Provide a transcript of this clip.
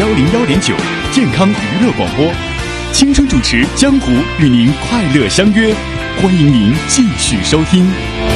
101.9健康娱乐广播，青春主持江湖与您快乐相约，欢迎您继续收听。